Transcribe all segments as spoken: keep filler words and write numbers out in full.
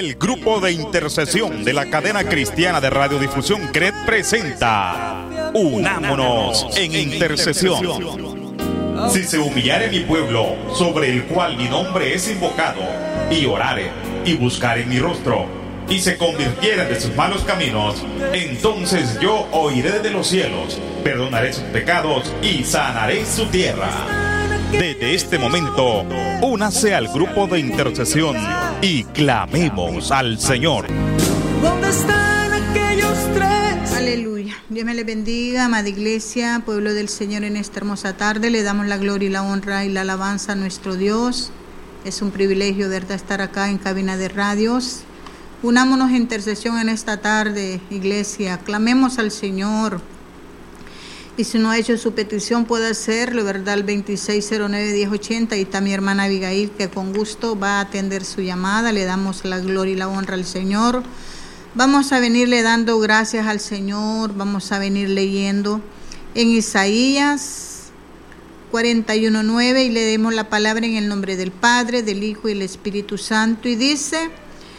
El grupo de intercesión de la cadena cristiana de radiodifusión C R E D presenta Unámonos en intercesión. Si se humillare mi pueblo, sobre el cual mi nombre es invocado, y orare, y buscare mi rostro, y se convirtieren de sus malos caminos, entonces yo oiré de los cielos, perdonaré sus pecados y sanaré su tierra. Desde este momento, únase al grupo de intercesión y clamemos al Señor. ¿Dónde están aquellos tres? Aleluya. Dios me le bendiga, amada iglesia, pueblo del Señor, en esta hermosa tarde. Le damos la gloria y la honra y la alabanza a nuestro Dios. Es un privilegio, ¿verdad?, estar acá en cabina de radios. Unámonos en intercesión en esta tarde, iglesia. Clamemos al Señor. Y si no ha hecho su petición, puede hacerlo, ¿verdad? Al veintiséis cero nueve, diez ochenta. Y está mi hermana Abigail, que con gusto va a atender su llamada. Le damos la gloria y la honra al Señor. Vamos a venirle dando gracias al Señor. Vamos a venir leyendo en Isaías cuarenta y uno nueve. Y le demos la palabra en el nombre del Padre, del Hijo y del Espíritu Santo. Y dice: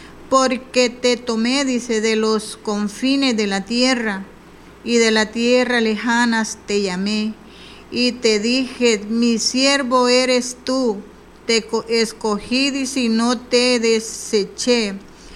porque te tomé, dice, de los confines de la tierra, y de la tierra lejanas te llamé, y te dije, mi siervo eres tú, te escogí, dice, y no te deseché.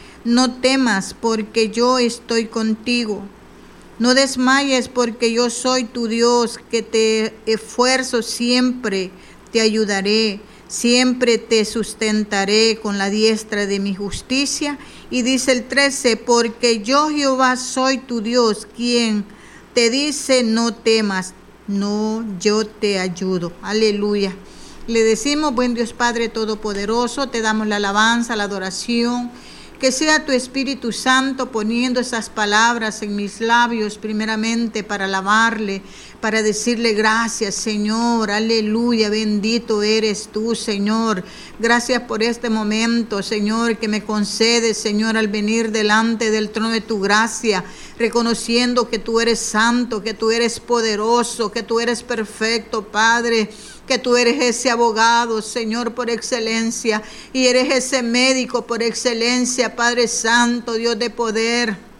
No temas, porque yo estoy contigo. No desmayes, porque yo soy tu Dios, que te esfuerzo siempre, te ayudaré. Siempre te sustentaré con la diestra de mi justicia. Y dice el trece, porque yo Jehová soy tu Dios, quien te dice no temas, no, yo te ayudo. Aleluya. Le decimos, buen Dios Padre Todopoderoso, te damos la alabanza, la adoración. Que sea tu Espíritu Santo poniendo esas palabras en mis labios, primeramente para alabarle, para decirle gracias, Señor, aleluya, bendito eres tú, Señor. Gracias por este momento, Señor, que me concedes, Señor, al venir delante del trono de tu gracia, reconociendo que tú eres santo, que tú eres poderoso, que tú eres perfecto, Padre, que tú eres ese abogado, Señor, por excelencia, y eres ese médico por excelencia, Padre Santo, Dios de poder.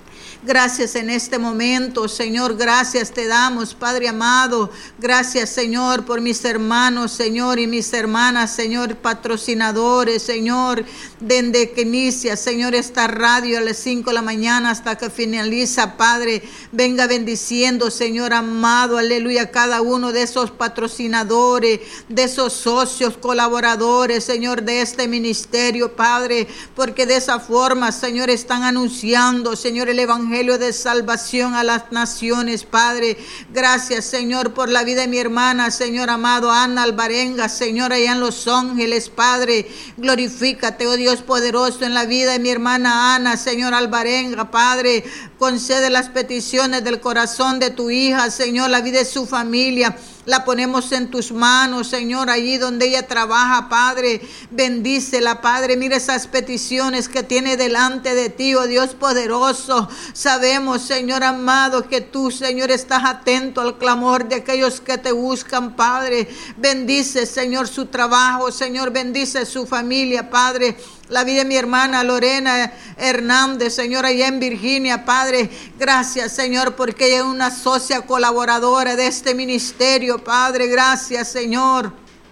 Gracias en este momento, Señor, gracias te damos, Padre amado. Gracias, Señor, por mis hermanos, Señor, y mis hermanas, Señor, patrocinadores, Señor, desde que inicia, Señor, esta radio a las cinco de la mañana hasta que finaliza, Padre. Venga bendiciendo, Señor amado, aleluya, cada uno de esos patrocinadores, de esos socios, colaboradores, Señor, de este ministerio, Padre, porque de esa forma, Señor, están anunciando, Señor, el evangelio de salvación a las naciones, Padre. Gracias, Señor, por la vida de mi hermana, Señor amado, Ana Alvarenga, Señor, allá en Los Ángeles, Padre. Glorifícate, oh Dios poderoso, en la vida de mi hermana Ana, Señor Alvarenga, Padre. Concede las peticiones del corazón de tu hija, Señor, la vida de su familia. La ponemos en tus manos, Señor, allí donde ella trabaja, Padre. Bendícela, Padre. Mira esas peticiones que tiene delante de ti, oh Dios poderoso. Sabemos, Señor amado, que tú, Señor, estás atento al clamor de aquellos que te buscan, Padre. Bendice, Señor, su trabajo, Señor. Bendice su familia, Padre. La vida de mi hermana Lorena Hernández, Señor, allá en Virginia, Padre. Gracias, Señor, porque ella es una socia colaboradora de este ministerio, Padre. Gracias, Señor.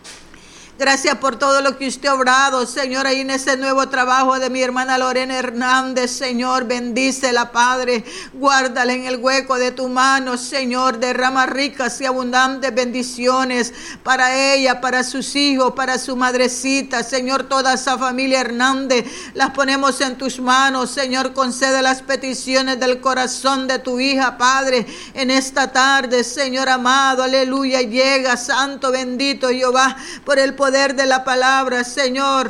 Gracias por todo lo que usted ha obrado, Señor, ahí en ese nuevo trabajo de mi hermana Lorena Hernández, Señor. Bendícela, Padre. Guárdala en el hueco de tu mano, Señor. Derrama ricas y abundantes bendiciones para ella, para sus hijos, para su madrecita, Señor. Toda esa familia Hernández las ponemos en tus manos, Señor. Concede las peticiones del corazón de tu hija, Padre, en esta tarde, Señor amado. Aleluya. Llega, Santo, bendito Jehová, por el poder poder de la palabra, Señor.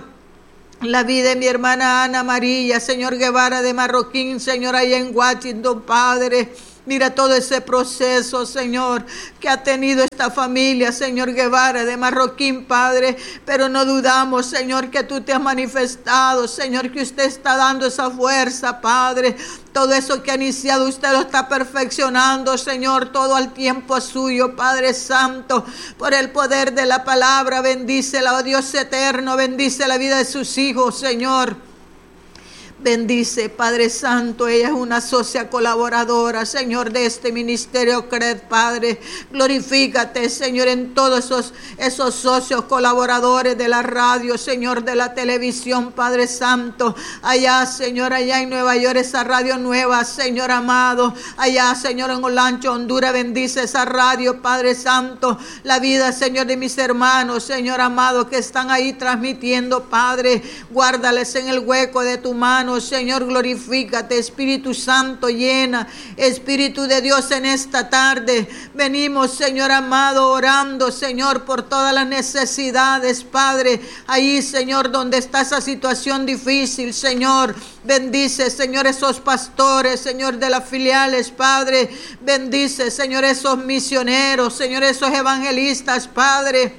La vida de mi hermana Ana María, Señor Guevara de Marroquín, Señor, allá en Washington, Padre. Mira todo ese proceso, Señor, que ha tenido esta familia, Señor Guevara de Marroquín, Padre. Pero no dudamos, Señor, que tú te has manifestado, Señor, que usted está dando esa fuerza, Padre. Todo eso que ha iniciado usted lo está perfeccionando, Señor, todo al tiempo suyo, Padre Santo. Por el poder de la palabra, bendícela, oh Dios eterno, bendice la vida de sus hijos, Señor. Bendice, Padre Santo, ella es una socia colaboradora, Señor, de este ministerio C R E D, Padre. Glorifícate, Señor, en todos esos, esos socios colaboradores de la radio, Señor, de la televisión, Padre Santo. Allá, Señor, allá en Nueva York, esa radio nueva, Señor amado. Allá, Señor, en Olancho, Honduras, bendice esa radio, Padre Santo. La vida, Señor, de mis hermanos, Señor amado, que están ahí transmitiendo, Padre. Guárdales en el hueco de tu mano. Señor, glorifícate, Espíritu Santo, llena, Espíritu de Dios, en esta tarde. Venimos, Señor amado, orando, Señor, por todas las necesidades, Padre. Ahí, Señor, donde está esa situación difícil, Señor. Bendice, Señor, esos pastores, Señor, de las filiales, Padre. Bendice, Señor, esos misioneros, Señor, esos evangelistas, Padre.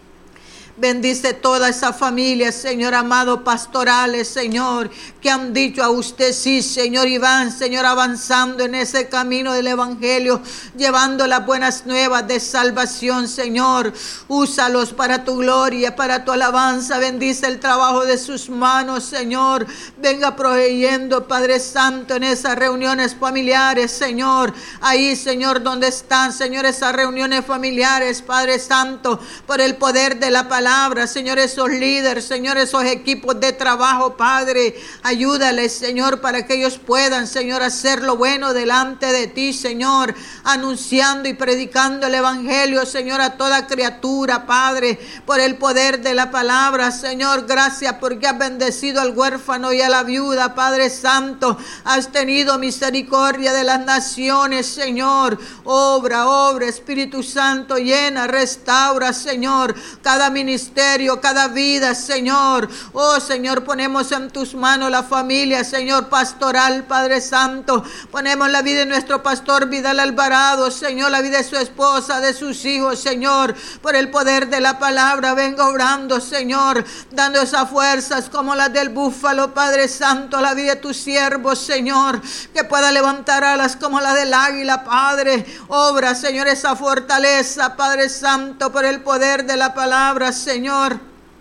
Bendice toda esa familia, Señor amado, pastorales, Señor, que han dicho a usted sí, Señor, y van, Señor, avanzando en ese camino del evangelio, llevando las buenas nuevas de salvación, Señor. Úsalos para tu gloria, para tu alabanza. Bendice el trabajo de sus manos, Señor. Venga proveyendo, Padre Santo, en esas reuniones familiares, Señor. Ahí, Señor, donde están, Señor, esas reuniones familiares, Padre Santo, por el poder de la palabra. Señor, esos líderes, Señor, esos equipos de trabajo, Padre, ayúdales, Señor, para que ellos puedan, Señor, hacer lo bueno delante de ti, Señor, anunciando y predicando el evangelio, Señor, a toda criatura, Padre, por el poder de la palabra, Señor. Gracias porque has bendecido al huérfano y a la viuda, Padre Santo. Has tenido misericordia de las naciones, Señor. Obra, obra, Espíritu Santo, llena, restaura, Señor, cada ministerio, cada vida, Señor. Oh, Señor, ponemos en tus manos la familia, Señor, pastoral, Padre Santo. Ponemos la vida de nuestro pastor Vidal Alvarado, Señor, la vida de su esposa, de sus hijos, Señor. Por el poder de la palabra, venga obrando, Señor, dando esas fuerzas como las del búfalo, Padre Santo, la vida de tus siervos, Señor, que pueda levantar alas como la del águila, Padre. Obra, Señor, esa fortaleza, Padre Santo, por el poder de la palabra, Señor.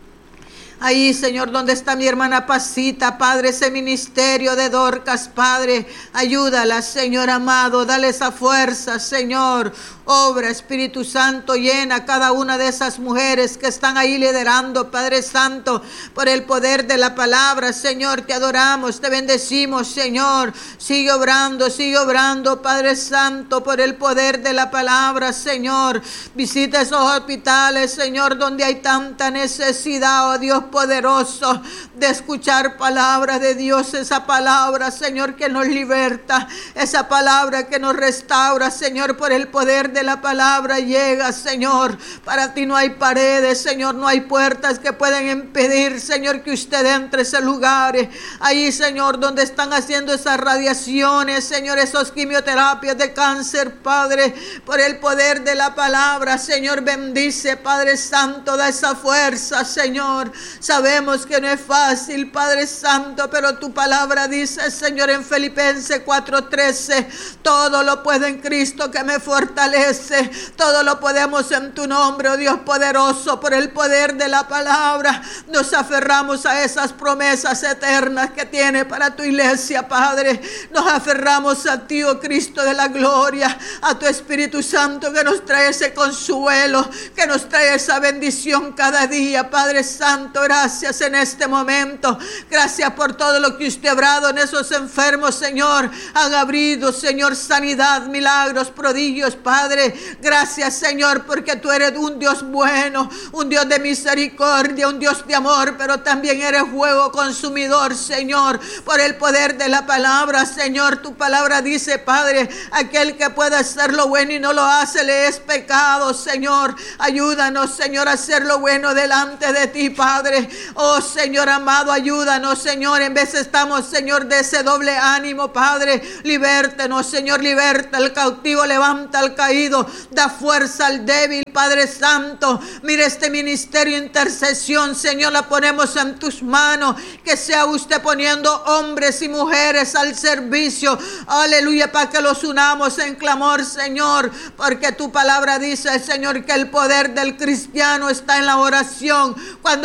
Ahí, Señor, donde está mi hermana Pasita, Padre, ese ministerio de Dorcas, Padre, ayúdala, Señor amado, dale esa fuerza, Señor. Obra, Espíritu Santo, llena cada una de esas mujeres que están ahí liderando, Padre Santo, por el poder de la palabra, Señor. Te adoramos, te bendecimos, Señor. Sigue obrando, sigue obrando, Padre Santo, por el poder de la palabra, Señor. Visita esos hospitales, Señor, donde hay tanta necesidad, oh Dios poderoso, de escuchar palabra de Dios, esa palabra, Señor, que nos liberta, esa palabra que nos restaura, Señor, por el poder de la palabra llega, Señor. Para ti no hay paredes, Señor, no hay puertas que pueden impedir, Señor, que usted entre a ese lugar. Ahí, Señor, donde están haciendo esas radiaciones, Señor, esos quimioterapias de cáncer, Padre, por el poder de la palabra, Señor, bendice, Padre Santo, da esa fuerza, Señor. Sabemos que no es fácil, Padre Santo, pero tu palabra dice, Señor, en Filipenses cuatro trece, todo lo puedo en Cristo que me fortalece. Todo lo podemos en tu nombre, oh Dios poderoso, por el poder de la palabra. Nos aferramos a esas promesas eternas que tiene para tu iglesia, Padre. Nos aferramos a ti, oh Cristo de la gloria, a tu Espíritu Santo que nos trae ese consuelo, que nos trae esa bendición cada día, Padre Santo. Gracias en este momento. Gracias por todo lo que usted ha obrado en esos enfermos, Señor. Han abrido, Señor, sanidad, milagros, prodigios, Padre. Gracias, Señor, porque tú eres un Dios bueno, un Dios de misericordia, un Dios de amor, pero también eres fuego consumidor, Señor, por el poder de la palabra, Señor. Tu palabra dice, Padre, aquel que pueda hacer lo bueno y no lo hace, le es pecado, Señor. Ayúdanos, Señor, a hacer lo bueno delante de ti, Padre. Oh, Señor amado, ayúdanos, Señor. En vez estamos, Señor, de ese doble ánimo, Padre. Libértenos, Señor, liberta al cautivo, levanta al caído, da fuerza al débil, Padre Santo. Mira este ministerio de intercesión, Señor, la ponemos en tus manos. Que sea usted poniendo hombres y mujeres al servicio, aleluya, para que los unamos en clamor, Señor, porque tu palabra dice, Señor, que el poder del cristiano está en la oración. Cuando venimos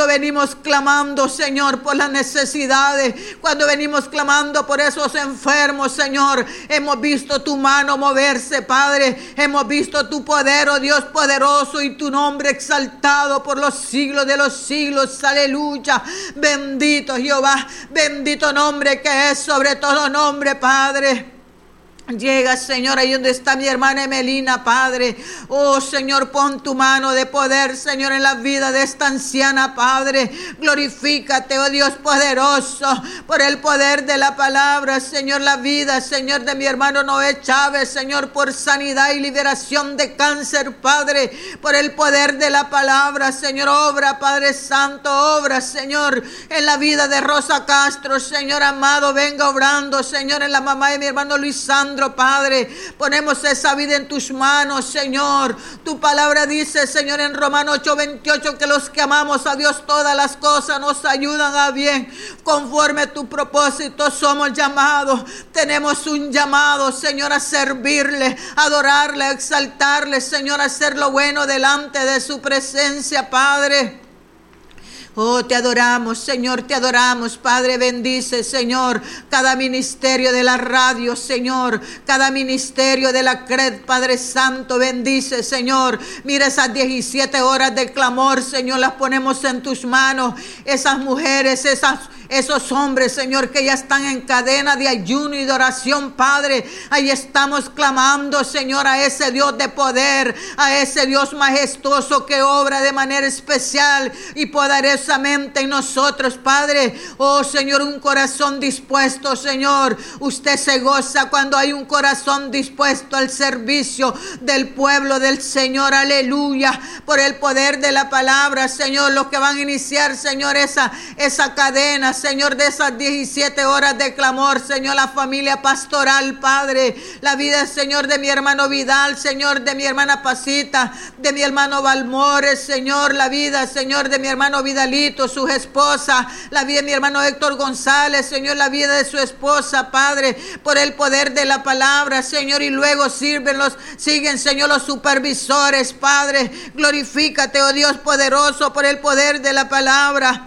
venimos clamando, Señor, por las necesidades, cuando venimos clamando por esos enfermos, Señor, hemos visto tu mano moverse, Padre. Hemos visto tu poder, oh Dios poderoso, y tu nombre exaltado por los siglos de los siglos. Aleluya. Bendito Jehová, bendito nombre que es sobre todo nombre, Padre. Llega, Señor, ahí donde está mi hermana Emelina, Padre. Oh, Señor, pon tu mano de poder, Señor, en la vida de esta anciana, Padre. Glorifícate, oh Dios poderoso, por el poder de la palabra, Señor, la vida, Señor, de mi hermano Noé Chávez, Señor, por sanidad y liberación de cáncer, Padre, por el poder de la palabra, Señor, obra, Padre Santo, obra, Señor, en la vida de Rosa Castro, Señor amado, venga obrando, Señor, en la mamá de mi hermano Luis Sandro, Padre, ponemos esa vida en tus manos, Señor. Tu palabra dice, Señor, en Romanos ocho veintiocho, que los que amamos a Dios, todas las cosas nos ayudan a bien. Conforme a tu propósito somos llamados. Tenemos un llamado, Señor, a servirle, a adorarle, a exaltarle, Señor, a hacer lo bueno delante de su presencia, Padre. Oh, te adoramos, Señor, te adoramos, Padre. Bendice, Señor, cada ministerio de la radio, Señor, cada ministerio de la C R E D, Padre Santo. Bendice, Señor. Mira esas diecisiete horas de clamor, Señor, las ponemos en tus manos. Esas mujeres, esas Esos hombres, Señor, que ya están en cadena de ayuno y de oración, Padre. Ahí estamos clamando, Señor, a ese Dios de poder, a ese Dios majestuoso que obra de manera especial y poderosamente en nosotros, Padre. Oh, Señor, un corazón dispuesto, Señor. Usted se goza cuando hay un corazón dispuesto al servicio del pueblo del Señor. Aleluya. Por el poder de la palabra, Señor, los que van a iniciar, Señor, esa, esa cadena, Señor, de esas diecisiete horas de clamor, Señor, la familia pastoral, Padre, la vida, Señor, de mi hermano Vidal, Señor, de mi hermana Pasita, de mi hermano Valmores, Señor, la vida, Señor, de mi hermano Vidalito, su esposa, la vida de mi hermano Héctor González, Señor, la vida de su esposa, Padre, por el poder de la palabra, Señor, y luego sirven los, siguen, Señor, los supervisores, Padre. Glorifícate, oh Dios poderoso, por el poder de la palabra.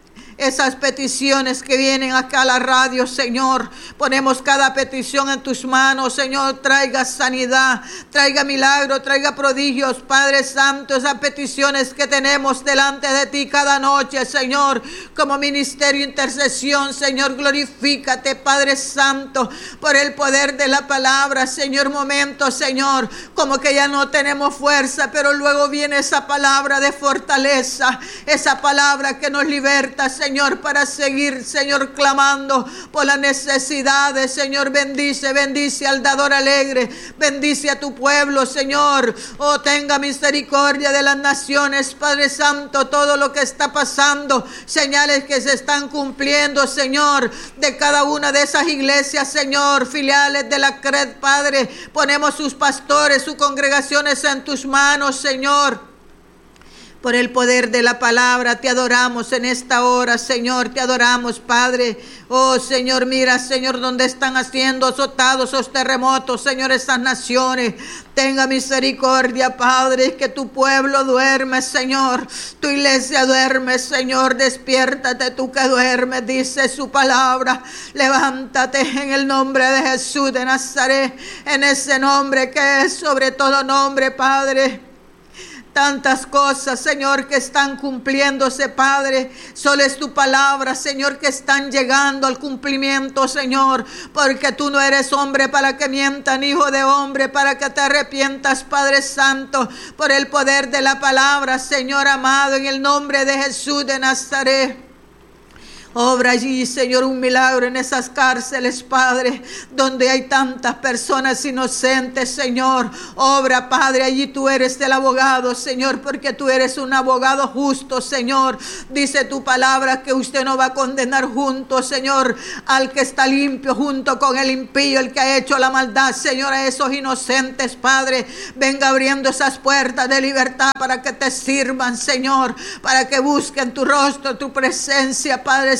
Esas peticiones que vienen acá a la radio, Señor, ponemos cada petición en tus manos, Señor. Traiga sanidad, traiga milagro, traiga prodigios, Padre Santo. Esas peticiones que tenemos delante de ti cada noche, Señor, como ministerio de intercesión, Señor. Glorifícate, Padre Santo, por el poder de la palabra, Señor. Momentos, Señor, como que ya no tenemos fuerza, pero luego viene esa palabra de fortaleza, esa palabra que nos liberta, Señor. Señor, para seguir, Señor, clamando por las necesidades, Señor. Bendice, bendice al dador alegre, bendice a tu pueblo, Señor. Oh, tenga misericordia de las naciones, Padre Santo. Todo lo que está pasando, señales que se están cumpliendo, Señor, de cada una de esas iglesias, Señor, filiales de la C R E D, Padre. Ponemos sus pastores, sus congregaciones en tus manos, Señor. Por el poder de la palabra, te adoramos en esta hora, Señor, te adoramos, Padre. Oh, Señor, mira, Señor, donde están haciendo azotados esos terremotos, Señor, esas naciones. Tenga misericordia, Padre, que tu pueblo duerme, Señor. Tu iglesia duerme, Señor. Despiértate tú que duermes, dice su palabra. Levántate en el nombre de Jesús de Nazaret, en ese nombre que es sobre todo nombre, Padre. Tantas cosas, Señor, que están cumpliéndose, Padre. Solo es tu palabra, Señor, que están llegando al cumplimiento, Señor. Porque tú no eres hombre para que mientan, hijo de hombre para que te arrepientas, Padre Santo. Por el poder de la palabra, Señor amado, en el nombre de Jesús de Nazaret. Obra allí, Señor, un milagro en esas cárceles, Padre, donde hay tantas personas inocentes, Señor. Obra, Padre, allí tú eres el abogado, Señor, porque tú eres un abogado justo, Señor. Dice tu palabra que usted no va a condenar junto, Señor, al que está limpio, junto con el impío, el que ha hecho la maldad, Señor, a esos inocentes, Padre. Venga abriendo esas puertas de libertad para que te sirvan, Señor, para que busquen tu rostro, tu presencia, Padre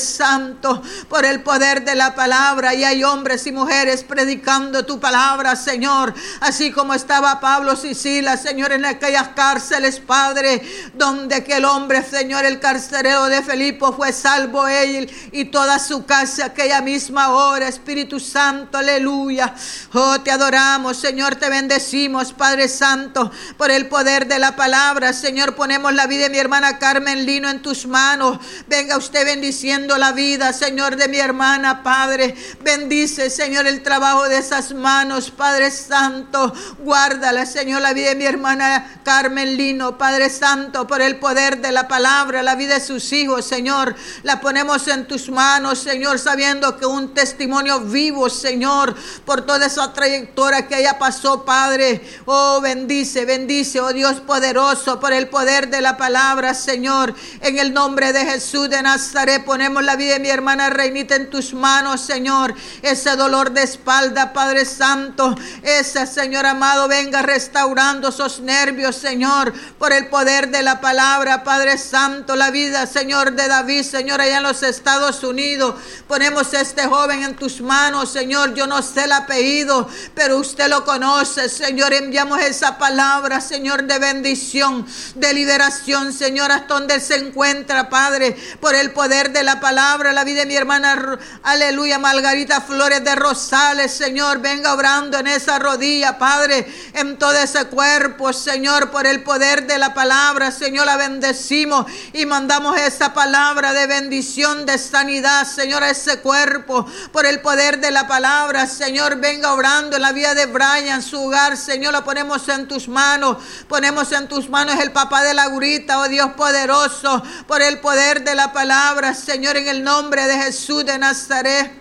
Santo, por el poder de la palabra. Y hay hombres y mujeres predicando tu palabra, Señor, así como estaba Pablo y Silas, Señor, en aquellas cárceles, Padre, donde aquel hombre, Señor, el carcelero de Filipo, fue salvo él y toda su casa aquella misma hora. Espíritu Santo, aleluya. Oh, te adoramos, Señor, te bendecimos, Padre Santo, por el poder de la palabra. Señor, ponemos la vida de mi hermana Carmen Lino en tus manos. Venga usted bendiciendo la vida, Señor, de mi hermana, Padre. Bendice, Señor, el trabajo de esas manos, Padre Santo. Guárdala, Señor, la vida de mi hermana Carmen Lino, Padre Santo, por el poder de la palabra, la vida de sus hijos, Señor, la ponemos en tus manos, Señor, sabiendo que un testimonio vivo, Señor, por toda esa trayectoria que ella pasó, Padre. Oh, bendice, bendice, oh Dios poderoso, por el poder de la palabra, Señor, en el nombre de Jesús de Nazaret. Ponemos la vida de mi hermana Reinita en tus manos, Señor. Ese dolor de espalda, Padre Santo, ese, Señor amado, venga restaurando esos nervios, Señor, por el poder de la palabra, Padre Santo. La vida, Señor, de David, Señor, allá en los Estados Unidos. Ponemos a este joven en tus manos, Señor. Yo no sé el apellido, pero usted lo conoce, Señor. Enviamos esa palabra, Señor, de bendición, de liberación, Señor, hasta donde se encuentra, Padre, por el poder de la palabra. La vida de mi hermana, aleluya, Margarita Flores de Rosales, Señor, venga obrando en esa rodilla, Padre, en todo ese cuerpo, Señor, por el poder de la palabra, Señor, la bendecimos y mandamos esa palabra de bendición, de sanidad, Señor, a ese cuerpo, por el poder de la palabra, Señor, venga obrando en la vida de Brian, su hogar, Señor, lo ponemos en tus manos, ponemos en tus manos el papá de Laurita, oh Dios poderoso, por el poder de la palabra, Señor, en el nombre de Jesús de Nazaret.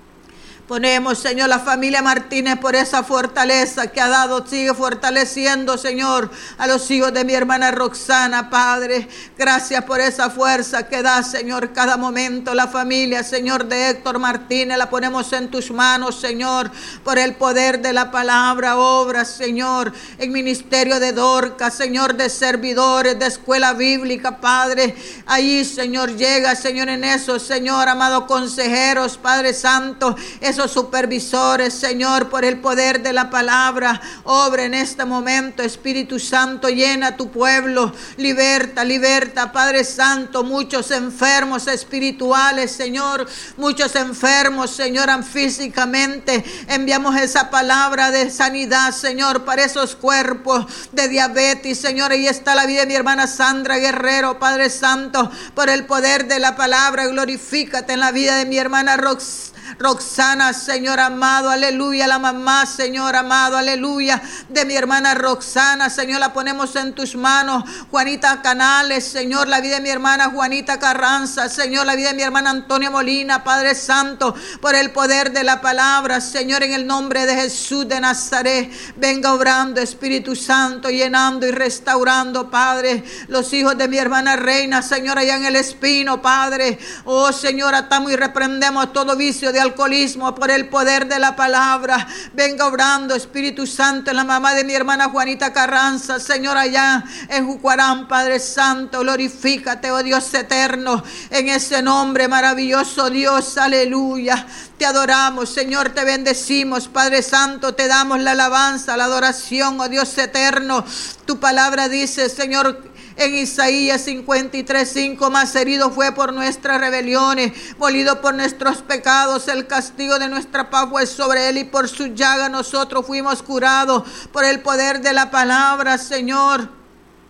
Ponemos, Señor, la familia Martínez por esa fortaleza que ha dado. Sigue fortaleciendo, Señor, a los hijos de mi hermana Roxana, Padre. Gracias por esa fuerza que da, Señor, cada momento. La familia, Señor, de Héctor Martínez, la ponemos en tus manos, Señor, por el poder de la palabra. Obra, Señor, en ministerio de Dorcas, Señor, de servidores, de escuela bíblica, Padre. Allí, Señor, llega, Señor, en eso, Señor, amado consejeros, Padre Santo, esos supervisores, Señor, por el poder de la palabra. Obra en este momento, Espíritu Santo, llena tu pueblo, liberta, liberta, Padre Santo, muchos enfermos espirituales, Señor, muchos enfermos, Señor, físicamente. Enviamos esa palabra de sanidad, Señor, para esos cuerpos de diabetes, Señor. Ahí está la vida de mi hermana Sandra Guerrero, Padre Santo, por el poder de la palabra. Glorifícate en la vida de mi hermana Rox Roxana, Señor amado, aleluya, la mamá, Señor amado, aleluya, de mi hermana Roxana, Señor, la ponemos en tus manos. Juanita Canales, Señor, la vida de mi hermana Juanita Carranza, Señor, la vida de mi hermana Antonia Molina, Padre Santo, por el poder de la palabra, Señor, en el nombre de Jesús de Nazaret. Venga obrando, Espíritu Santo, llenando y restaurando, Padre, los hijos de mi hermana Reina, Señor, allá en el Espino, Padre. Oh, Señor, atamos y reprendemos todo vicio de alcoholismo por el poder de la palabra. Venga obrando, Espíritu Santo, en la mamá de mi hermana Juanita Carranza, Señor, allá en Jucuarán, Padre Santo. Glorifícate, oh Dios eterno, en ese nombre maravilloso, Dios, aleluya. Te adoramos, Señor, te bendecimos, Padre Santo, te damos la alabanza, la adoración, oh Dios eterno. Tu palabra dice, Señor, en Isaías cincuenta y tres, cinco, más herido fue por nuestras rebeliones, molido por nuestros pecados, el castigo de nuestra paz fue sobre él, y por su llaga nosotros fuimos curados. Por el poder de la palabra, Señor,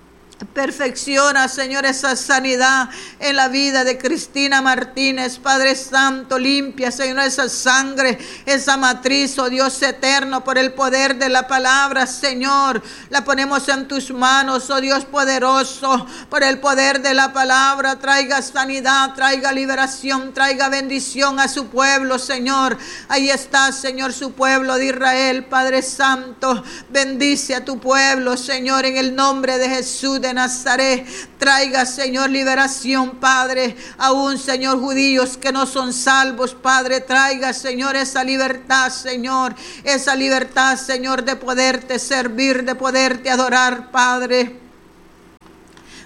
perfecciona, Señor, esa sanidad en la vida de Cristina Martínez, Padre Santo. Limpia, Señor, esa sangre, esa matriz, oh Dios eterno, por el poder de la palabra, Señor. La ponemos en tus manos, oh Dios poderoso, por el poder de la palabra. Traiga sanidad, traiga liberación, traiga bendición a su pueblo, Señor. Ahí está, Señor, su pueblo de Israel, Padre Santo. Bendice a tu pueblo, Señor, en el nombre de Jesús de Nazaret. Traiga, Señor, liberación, Padre, aún, Señor, judíos que no son salvos, Padre. Traiga, Señor, esa libertad, Señor, esa libertad, Señor, de poderte servir, de poderte adorar, Padre.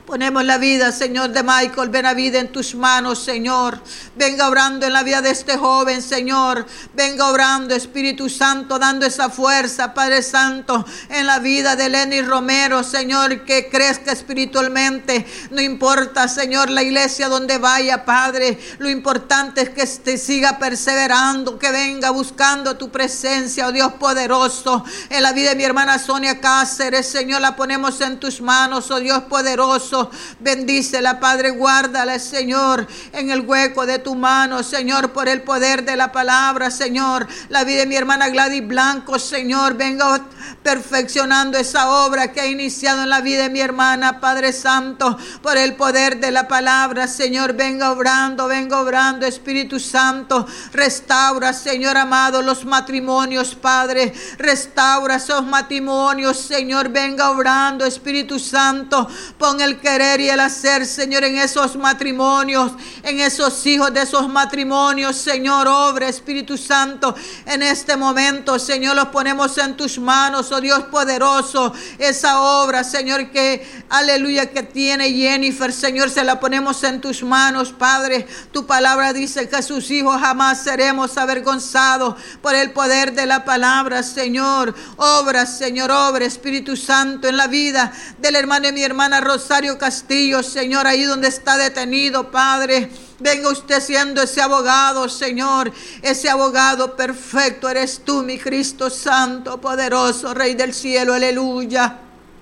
Ponemos la vida, Señor, de Michael Benavides en tus manos, Señor. Venga obrando en la vida de este joven, Señor. Venga obrando, Espíritu Santo, dando esa fuerza, Padre Santo, en la vida de Lenny Romero, Señor, que crezca espiritualmente. No importa, Señor, la iglesia donde vaya, Padre. Lo importante es que te siga perseverando, que venga buscando tu presencia, oh Dios poderoso. En la vida de mi hermana Sonia Cáceres, Señor, la ponemos en tus manos, oh Dios poderoso. Bendícela, Padre, guárdala, Señor, en el hueco de tu mano, Señor, por el poder de la palabra, Señor. La vida de mi hermana Gladys Blanco, Señor, venga perfeccionando esa obra que ha iniciado en la vida de mi hermana, Padre Santo, por el poder de la palabra, Señor. Venga obrando, venga obrando, Espíritu Santo. Restaura, Señor amado, los matrimonios, Padre. Restaura esos matrimonios, Señor. Venga obrando, Espíritu Santo. Pon el querer y el hacer, Señor, en esos matrimonios, en esos hijos de esos matrimonios, Señor. Obra, Espíritu Santo, en este momento, Señor, los ponemos en tus manos, oh Dios poderoso. Esa obra, Señor, que, aleluya, que tiene Jennifer, Señor, se la ponemos en tus manos, Padre. Tu palabra dice que sus hijos jamás seremos avergonzados por el poder de la palabra, Señor. Obra, Señor, obra, Espíritu Santo, en la vida del hermano de mi hermana Rosario Castillo, Señor, ahí donde está detenido, Padre. Venga usted siendo ese abogado, Señor, ese abogado perfecto eres tú, mi Cristo Santo, poderoso, Rey del cielo, aleluya.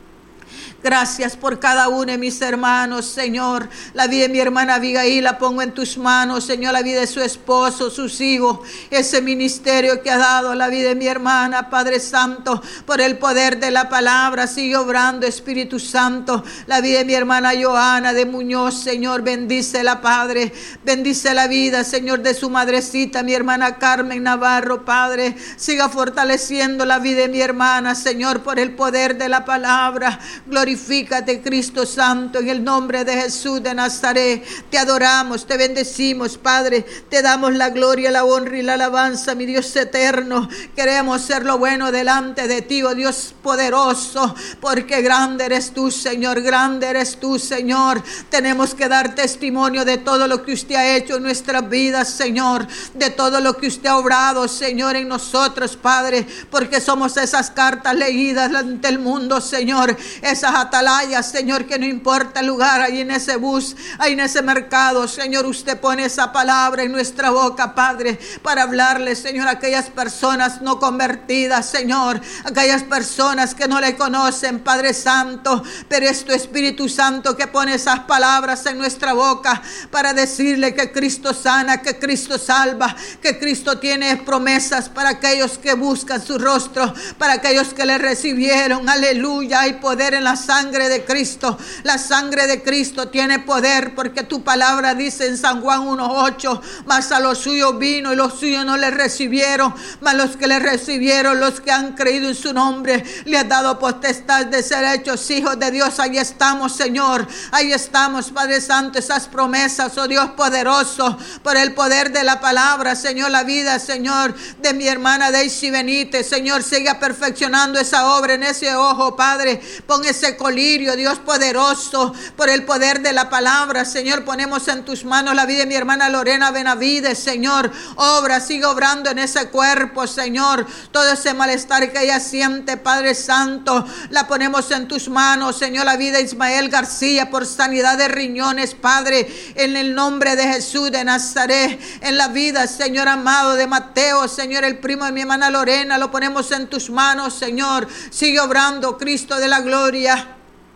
Gracias por cada uno de mis hermanos, Señor. La vida de mi hermana Abigail la pongo en tus manos, Señor. La vida de su esposo, sus hijos, ese ministerio que ha dado la vida de mi hermana, Padre Santo, por el poder de la palabra. Sigue obrando, Espíritu Santo. La vida de mi hermana Joana de Muñoz, Señor, bendícela, Padre. Bendice la vida, Señor, de su madrecita, mi hermana Carmen Navarro, Padre. Siga fortaleciendo la vida de mi hermana, Señor, por el poder de la palabra. Gloria. Glorifícate, Cristo Santo, en el nombre de Jesús de Nazaret. Te adoramos, te bendecimos, Padre. Te damos la gloria, la honra y la alabanza, mi Dios eterno. Queremos ser lo bueno delante de ti, oh Dios poderoso, porque grande eres tú, Señor. Grande eres tú, Señor. Tenemos que dar testimonio de todo lo que usted ha hecho en nuestras vidas, Señor. De todo lo que usted ha obrado, Señor, en nosotros, Padre, porque somos esas cartas leídas ante el mundo, Señor. Esas atalaya, Señor, que no importa el lugar, ahí en ese bus, ahí en ese mercado, Señor, usted pone esa palabra en nuestra boca, Padre, para hablarle, Señor, a aquellas personas no convertidas, Señor, aquellas personas que no le conocen, Padre Santo, pero es tu Espíritu Santo que pone esas palabras en nuestra boca para decirle que Cristo sana, que Cristo salva, que Cristo tiene promesas para aquellos que buscan su rostro, para aquellos que le recibieron, aleluya. Hay poder en la sangre de Cristo. La sangre de Cristo tiene poder, porque tu palabra dice en San Juan uno ocho, mas a los suyos vino y los suyos no le recibieron, mas los que le recibieron, los que han creído en su nombre, le ha dado potestad de ser hechos hijos de Dios. Ahí estamos, Señor, ahí estamos, Padre Santo, esas promesas, oh Dios poderoso, por el poder de la palabra, Señor. La vida, Señor, de mi hermana Daisy Benítez, Señor, siga perfeccionando esa obra en ese ojo, Padre. Pon ese colirio, Dios poderoso, por el poder de la palabra, Señor. Ponemos en tus manos la vida de mi hermana Lorena Benavides, Señor. Obra, sigue obrando en ese cuerpo, Señor. Todo ese malestar que ella siente, Padre Santo, la ponemos en tus manos, Señor. La vida de Ismael García, por sanidad de riñones, Padre, en el nombre de Jesús de Nazaret. En la vida, Señor amado, de Mateo, Señor, el primo de mi hermana Lorena, lo ponemos en tus manos, Señor. Sigue obrando, Cristo de la gloria.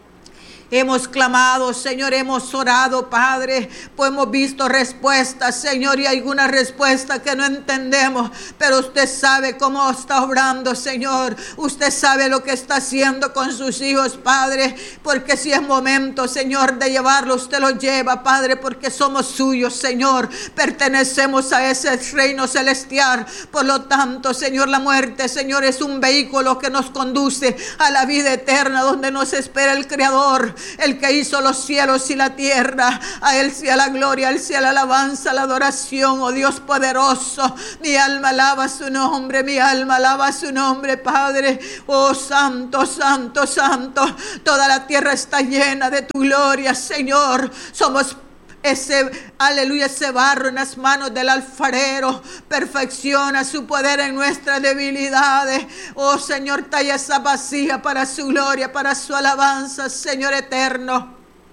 Hemos clamado, Señor, hemos orado, Padre, pues hemos visto respuestas, Señor, y alguna respuesta que no entendemos, pero usted sabe cómo está obrando, Señor. Usted sabe lo que está haciendo con sus hijos, Padre, porque si es momento, Señor, de llevarlo, usted lo lleva, Padre, porque somos suyos, Señor. Pertenecemos a ese reino celestial. Por lo tanto, Señor, la muerte, Señor, es un vehículo que nos conduce a la vida eterna, donde nos espera el Creador. el que hizo los cielos y la tierra. A Él sea la gloria, a Él sea la alabanza, la adoración, oh Dios poderoso. Mi alma alaba su nombre, mi alma alaba su nombre, Padre. Oh santo, santo, santo. Toda la tierra está llena de tu gloria, Señor. Somos ese, aleluya, ese barro en las manos del alfarero. Perfecciona su poder en nuestras debilidades. Oh Señor, talla esa vasija para su gloria, para su alabanza, Señor eterno.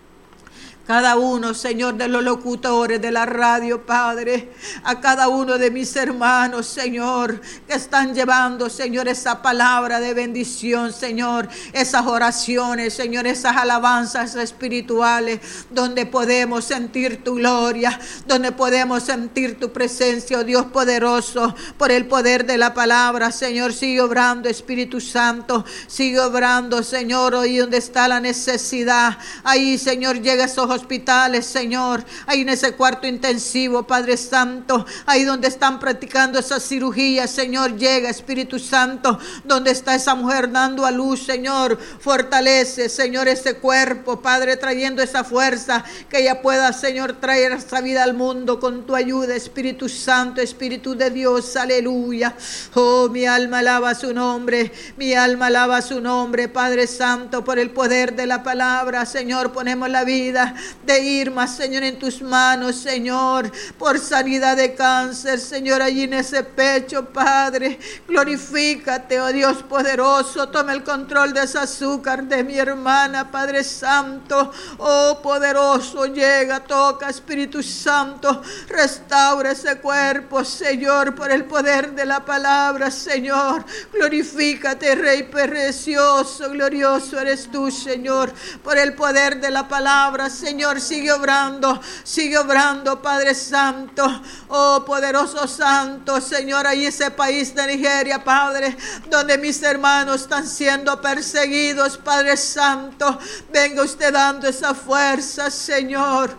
Cada uno, Señor, de los locutores de la radio, Padre, a cada uno de mis hermanos, Señor, que están llevando, Señor, esa palabra de bendición, Señor, esas oraciones, Señor, esas alabanzas espirituales, donde podemos sentir tu gloria, donde podemos sentir tu presencia, oh Dios poderoso, por el poder de la palabra, Señor. Sigue obrando, Espíritu Santo, sigue obrando, Señor, ahí donde está la necesidad, ahí, Señor, llega a esos hospitales, Señor, ahí en ese cuarto intensivo, Padre Santo, ahí donde están practicando esa cirugía, Señor, llega, Espíritu Santo, donde está esa mujer dando a luz, Señor, fortalece, Señor, ese cuerpo, Padre, trayendo esa fuerza, que ella pueda, Señor, traer esa vida al mundo con tu ayuda, Espíritu Santo, Espíritu de Dios, aleluya. Oh, mi alma alaba su nombre, mi alma alaba su nombre, Padre Santo, por el poder de la palabra, Señor, ponemos la vida de Irma, Señor, en tus manos, Señor, por sanidad de cáncer, Señor, allí en ese pecho, Padre, glorifícate, oh Dios poderoso, toma el control de ese azúcar de mi hermana, Padre Santo, oh poderoso, llega, toca, Espíritu Santo, restaura ese cuerpo, Señor, por el poder de la palabra, Señor, glorifícate, Rey precioso, glorioso eres tú, Señor, por el poder de la palabra, Señor. Señor, sigue obrando, sigue obrando, Padre Santo, oh poderoso Santo, Señor, ahí ese país de Nigeria, Padre, donde mis hermanos están siendo perseguidos, Padre Santo, venga usted dando esa fuerza, Señor.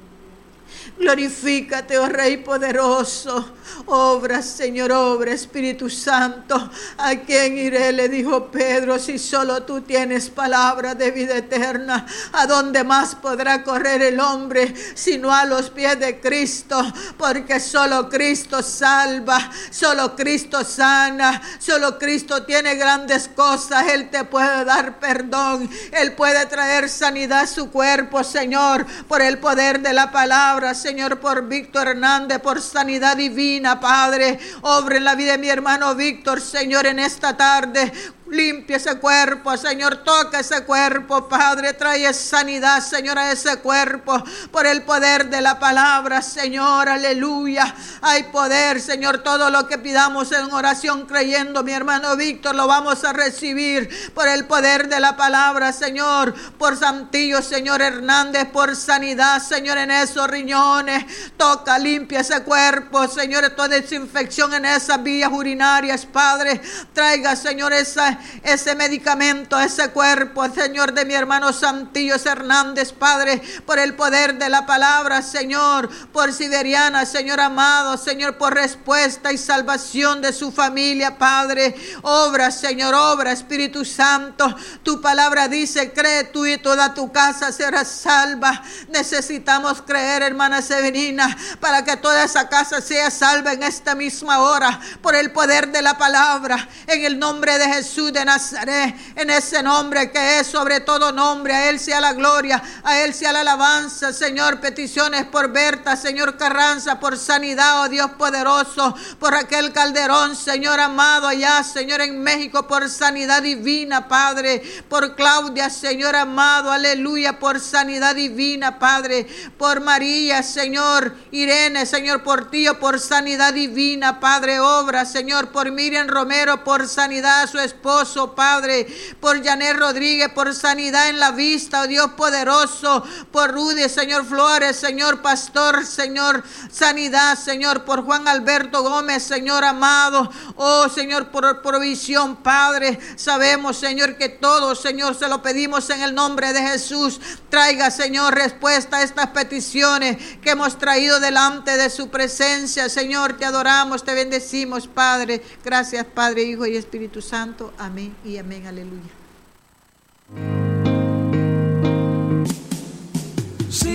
Glorifícate, oh Rey poderoso. Obra, Señor, obra, Espíritu Santo. ¿A quién iré? Le dijo Pedro, si solo tú tienes palabra de vida eterna. ¿A dónde más podrá correr el hombre sino a los pies de Cristo? Porque solo Cristo salva, solo Cristo sana, solo Cristo tiene grandes cosas. Él te puede dar perdón, Él puede traer sanidad a su cuerpo, Señor, por el poder de la palabra, Señor, por Víctor Hernández, por sanidad divina, Padre, obra en la vida de mi hermano Víctor, Señor, en esta tarde. Limpia ese cuerpo, Señor, toca ese cuerpo, Padre, trae sanidad, Señor, a ese cuerpo, por el poder de la palabra, Señor, aleluya. Hay poder, Señor, todo lo que pidamos en oración creyendo, mi hermano Víctor, lo vamos a recibir, por el poder de la palabra, Señor, por Santillo, Señor Hernández, por sanidad, Señor, en esos riñones, toca, limpia ese cuerpo, Señor, toda desinfección en esas vías urinarias, Padre, traiga, Señor, esa ese medicamento, ese cuerpo, Señor, de mi hermano Santillo Hernández, Padre, por el poder de la palabra, Señor, por Siberiana, Señor amado, Señor, por respuesta y salvación de su familia, Padre, obra, Señor, obra, Espíritu Santo, tu palabra dice, cree tú y toda tu casa será salva. Necesitamos creer, hermana Severina, para que toda esa casa sea salva en esta misma hora, por el poder de la palabra, en el nombre de Jesús de Nazaret, en ese nombre que es sobre todo nombre. A Él sea la gloria, a Él sea la alabanza, Señor. Peticiones por Berta, Señor Carranza, por sanidad, oh Dios poderoso, por Raquel Calderón, Señor amado, allá, Señor, en México, por sanidad divina, Padre, por Claudia, Señor amado, aleluya, por sanidad divina, Padre, por María, Señor, Irene, Señor, por Tío, por sanidad divina, Padre, obra, Señor, por Miriam Romero, por sanidad a su esposo, Padre, por Janet Rodríguez, por sanidad en la vista, oh Dios poderoso, por Rudy, Señor Flores, Señor Pastor, Señor, sanidad, Señor, por Juan Alberto Gómez, Señor amado, oh Señor, por provisión, Padre, sabemos, Señor, que todo, Señor, se lo pedimos en el nombre de Jesús. Traiga, Señor, respuesta a estas peticiones que hemos traído delante de su presencia, Señor, te adoramos, te bendecimos, Padre, gracias, Padre, Hijo y Espíritu Santo. Amén y amén, aleluya.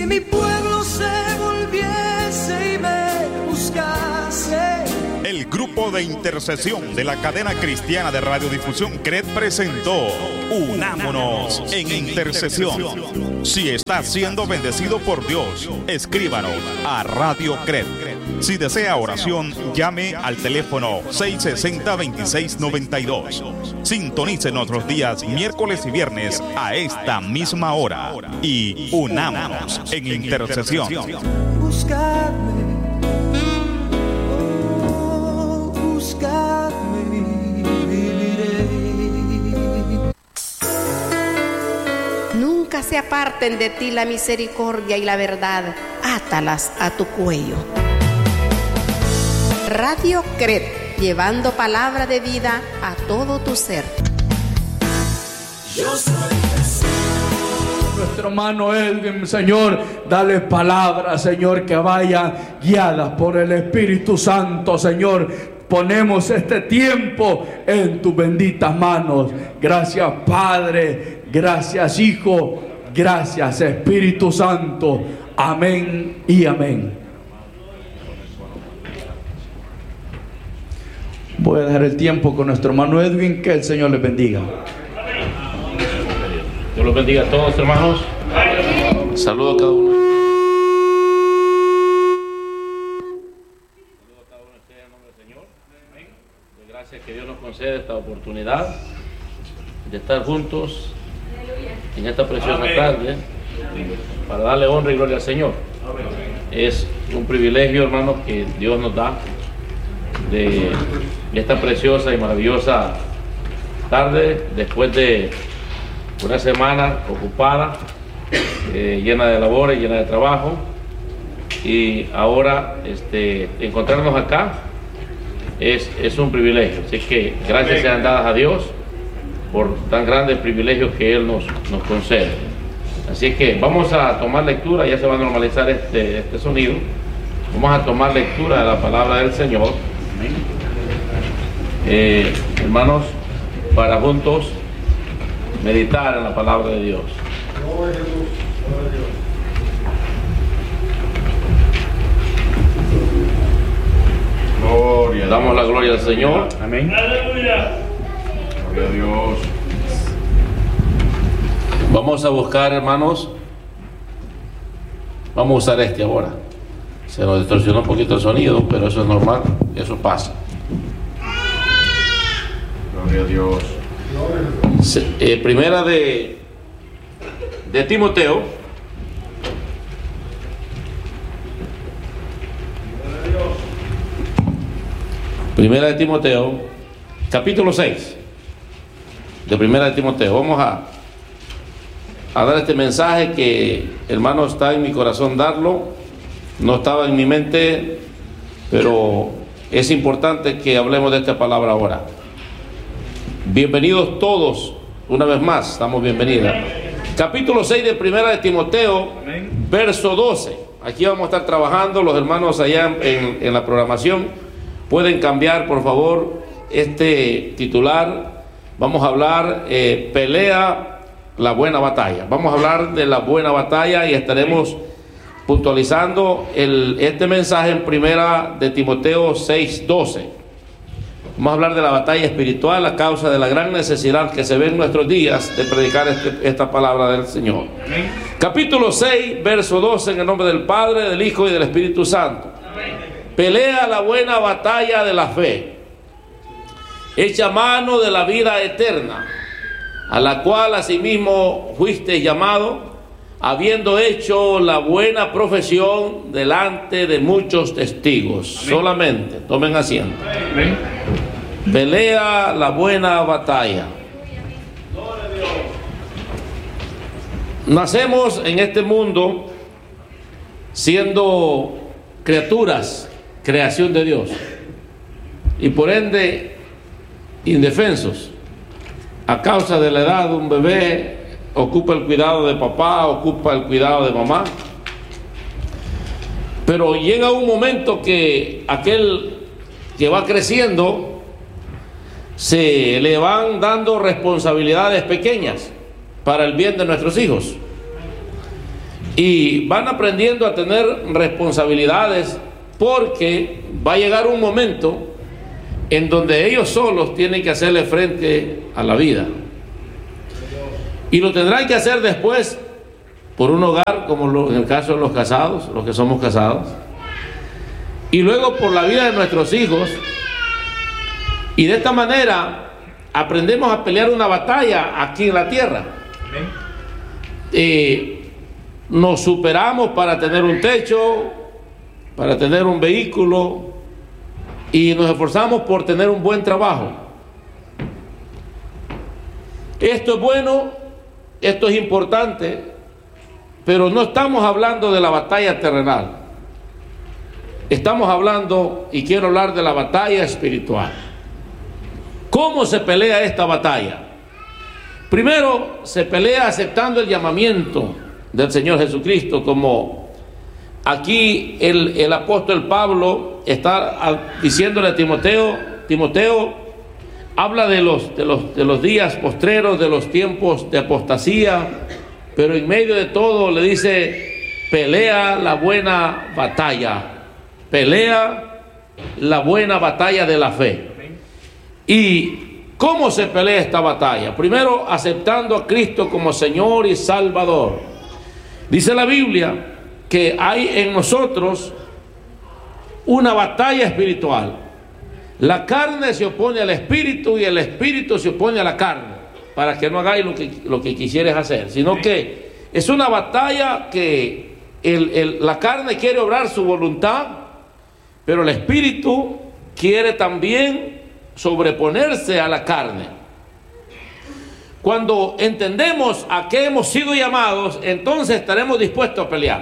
mi pueblo se volviese y me buscase. El grupo de intercesión de la cadena cristiana de radiodifusión C R E D presentó Unámonos en Intercesión. Si está siendo bendecido por Dios, escríbanos a Radio C R E D. Si desea oración, llame al teléfono seis sesenta, veintiséis noventa y dos. Sintonice los días miércoles y viernes a esta misma hora y unámonos en intercesión. Buscadme, oh, buscadme y viviré. Nunca se aparten de ti la misericordia y la verdad, átalas a tu cuello. Radio C R E D, llevando palabra de vida a todo tu ser. Yo soy Jesús. Nuestro hermano Edwin, Señor, dale palabras, Señor, que vayan guiadas por el Espíritu Santo, Señor. Ponemos este tiempo en tus benditas manos. Gracias, Padre. Gracias, Hijo. Gracias, Espíritu Santo. Amén y amén. Voy a dejar el tiempo con nuestro hermano Edwin. Que el Señor les bendiga. Dios los bendiga a todos, hermanos. Saludo a cada uno. Saludo a cada uno de ustedes en nombre del Señor. Amén. Gracias que Dios nos concede esta oportunidad de estar juntos en esta preciosa tarde para darle honra y gloria al Señor. Es un privilegio, hermanos, que Dios nos da de esta preciosa y maravillosa tarde después de una semana ocupada, eh, llena de labores, llena de trabajo, y ahora este, encontrarnos acá es, es un privilegio. Así que gracias sean dadas a Dios por tan grandes privilegios que Él nos, nos concede. Así que vamos a tomar lectura, ya se va a normalizar este, este sonido. Vamos a tomar lectura de la palabra del Señor. Eh, hermanos, para juntos meditar en la palabra de Dios. Gloria. Damos la gloria al Señor. Amén. Aleluya. Gloria a Dios. Vamos a buscar, hermanos. Vamos a usar este ahora. Se nos distorsionó un poquito el sonido, pero eso es normal, eso pasa. Gloria a Dios. Se, eh, primera de, de Timoteo. Primera de Timoteo, capítulo seis. De Primera de Timoteo. Vamos a, a dar este mensaje que, hermano, está en mi corazón darlo. No estaba en mi mente, pero es importante que hablemos de esta palabra ahora. Bienvenidos todos, una vez más, estamos bienvenidos. Capítulo seis de Primera de Timoteo, verso doce. Aquí vamos a estar trabajando, los hermanos allá en, en la programación pueden cambiar, por favor, este titular. Vamos a hablar, eh, pelea la buena batalla. Vamos a hablar de la buena batalla y estaremos puntualizando el, este mensaje en Primera de Timoteo seis doce. Vamos a hablar de la batalla espiritual a causa de la gran necesidad que se ve en nuestros días de predicar este, esta palabra del Señor. Amén. Capítulo seis, verso doce, en el nombre del Padre, del Hijo y del Espíritu Santo. Amén. Pelea la buena batalla de la fe. Echa mano de la vida eterna, a la cual asimismo fuiste llamado, habiendo hecho la buena profesión delante de muchos testigos. Amén. Solamente, tomen asiento. Amén. Pelea la buena batalla. Nacemos en este mundo siendo criaturas, creación de Dios, y por ende indefensos. A causa de la edad, un bebé ocupa el cuidado de papá, ocupa el cuidado de mamá, pero llega un momento que aquel que va creciendo se le van dando responsabilidades pequeñas para el bien de nuestros hijos, y van aprendiendo a tener responsabilidades, porque va a llegar un momento en donde ellos solos tienen que hacerle frente a la vida, y lo tendrán que hacer después por un hogar, como lo, en el caso de los casados, los que somos casados, y luego por la vida de nuestros hijos. Y de esta manera aprendemos a pelear una batalla aquí en la tierra. Eh, nos superamos para tener un techo, para tener un vehículo, y nos esforzamos por tener un buen trabajo. Esto es bueno, esto es importante, pero no estamos hablando de la batalla terrenal. Estamos hablando, y quiero hablar de la batalla espiritual. ¿Cómo se pelea esta batalla? Primero, se pelea aceptando el llamamiento del Señor Jesucristo, como aquí el, el apóstol Pablo está diciéndole a Timoteo. Timoteo habla de los, de, los, de los días postreros, de los tiempos de apostasía, pero en medio de todo le dice: pelea la buena batalla, pelea la buena batalla de la fe. ¿Y cómo se pelea esta batalla? Primero, aceptando a Cristo como Señor y Salvador. Dice la Biblia que hay en nosotros una batalla espiritual. La carne se opone al espíritu y el espíritu se opone a la carne, para que no hagáis lo que, lo que quisieres hacer, sino que es una batalla que el, el, la carne quiere obrar su voluntad, pero el espíritu quiere también sobreponerse a la carne. Cuando entendemos a qué hemos sido llamados, entonces estaremos dispuestos a pelear.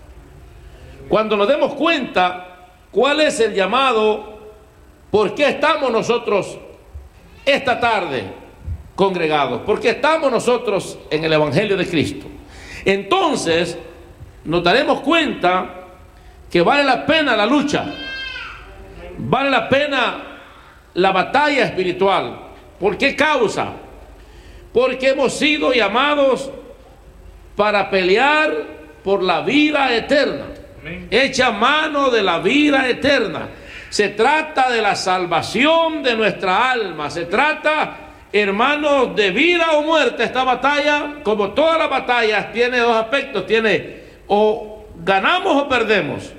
Cuando nos demos cuenta cuál es el llamado, por qué estamos nosotros esta tarde congregados, por qué estamos nosotros en el Evangelio de Cristo, entonces nos daremos cuenta que vale la pena la lucha, vale la pena la batalla espiritual. ¿Por qué causa? Porque hemos sido llamados para pelear por la vida eterna. Amén. Echa mano de la vida eterna. Se trata de la salvación de nuestra alma. Se trata, hermanos, de vida o muerte. Esta batalla, como todas las batallas, tiene dos aspectos. Tiene o ganamos o perdemos.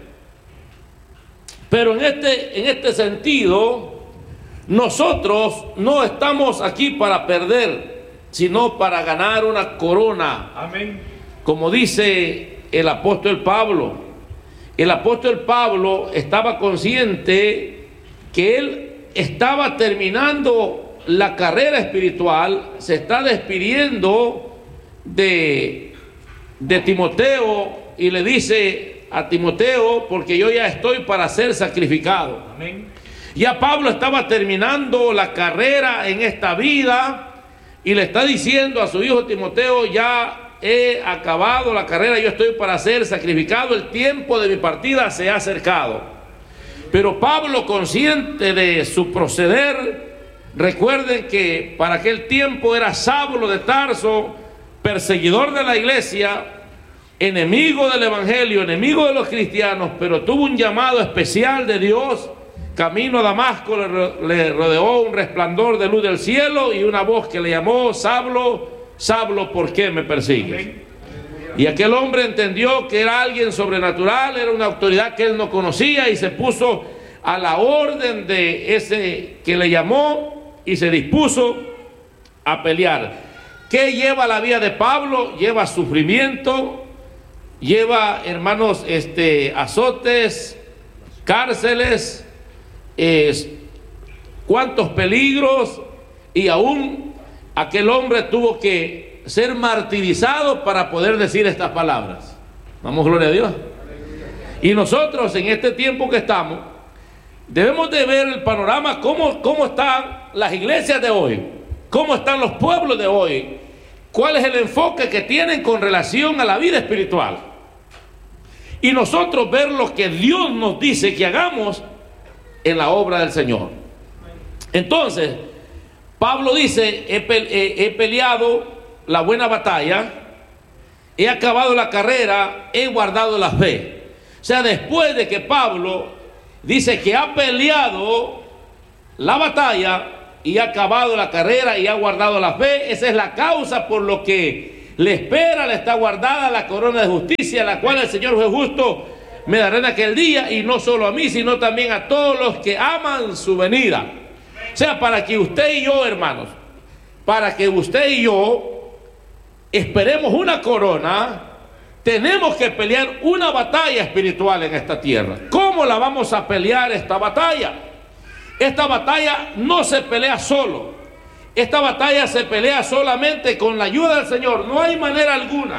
Pero en este, en este sentido, nosotros no estamos aquí para perder, sino para ganar una corona. Amén. Como dice el apóstol Pablo. El apóstol Pablo estaba consciente que él estaba terminando la carrera espiritual, se está despidiendo de, de Timoteo, y le dice a Timoteo: porque yo ya estoy para ser sacrificado. Amén. Ya Pablo estaba terminando la carrera en esta vida, y le está diciendo a su hijo Timoteo: ya he acabado la carrera, yo estoy para ser sacrificado, el tiempo de mi partida se ha acercado. Pero Pablo, consciente de su proceder, recuerden que para aquel tiempo era Saulo de Tarso, perseguidor de la iglesia, enemigo del evangelio, enemigo de los cristianos, pero tuvo un llamado especial de Dios. Camino a Damasco le rodeó un resplandor de luz del cielo y una voz que le llamó: Saulo, Saulo, ¿por qué me persigues? Y aquel hombre entendió que era alguien sobrenatural, era una autoridad que él no conocía, y se puso a la orden de ese que le llamó y se dispuso a pelear. ¿Qué lleva la vida de Pablo? Lleva sufrimiento, lleva, hermanos, este, azotes, cárceles, eh, cuántos peligros, y aún aquel hombre tuvo que ser martirizado para poder decir estas palabras. Vamos, gloria a Dios. Y nosotros en este tiempo que estamos, debemos de ver el panorama, cómo, cómo están las iglesias de hoy, cómo están los pueblos de hoy, cuál es el enfoque que tienen con relación a la vida espiritual. Y nosotros ver lo que Dios nos dice que hagamos en la obra del Señor. Entonces, Pablo dice: he, pe he, he peleado la buena batalla, he acabado la carrera, he guardado la fe. O sea, después de que Pablo dice que ha peleado la batalla y ha acabado la carrera y ha guardado la fe, esa es la causa por lo que le espera, le está guardada la corona de justicia, la cual el Señor juez justo me dará en aquel día, y no solo a mí, sino también a todos los que aman su venida. O sea, para que usted y yo, hermanos, para que usted y yo esperemos una corona, tenemos que pelear una batalla espiritual en esta tierra. ¿Cómo la vamos a pelear esta batalla? Esta batalla no se pelea solo. Esta batalla se pelea solamente con la ayuda del Señor. No hay manera alguna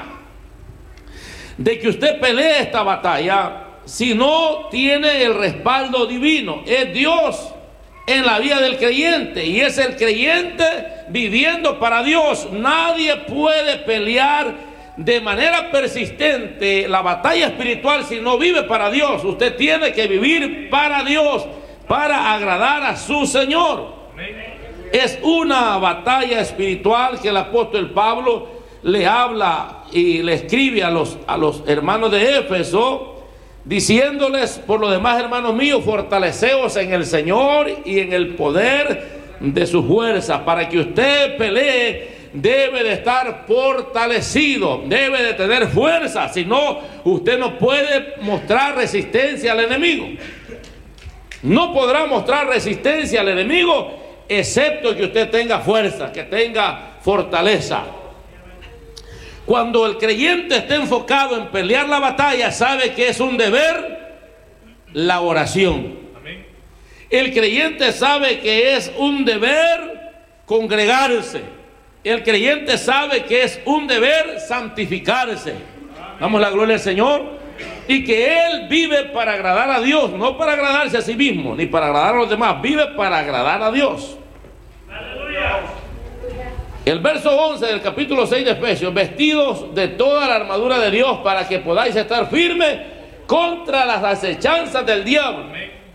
de que usted pelee esta batalla si no tiene el respaldo divino. Es Dios en la vida del creyente, y es el creyente viviendo para Dios. Nadie puede pelear de manera persistente la batalla espiritual si no vive para Dios. Usted tiene que vivir para Dios, para agradar a su Señor. Es una batalla espiritual que el apóstol Pablo le habla y le escribe a los, a los hermanos de Éfeso, diciéndoles: por lo demás, hermanos míos, fortaleceos en el Señor y en el poder de su fuerza. Para que usted pelee, debe de estar fortalecido, debe de tener fuerza. Si no, usted no puede mostrar resistencia al enemigo. No podrá mostrar resistencia al enemigo, excepto que usted tenga fuerza, que tenga fortaleza. Cuando el creyente esté enfocado en pelear la batalla, sabe que es un deber la oración. El creyente sabe que es un deber congregarse. El creyente sabe que es un deber santificarse. Damos la gloria al Señor. Y que él vive para agradar a Dios, no para agradarse a sí mismo, ni para agradar a los demás. Vive para agradar a Dios. ¡Aleluya! El verso once del capítulo seis de Efesios: vestidos de toda la armadura de Dios para que podáis estar firmes contra las acechanzas del diablo.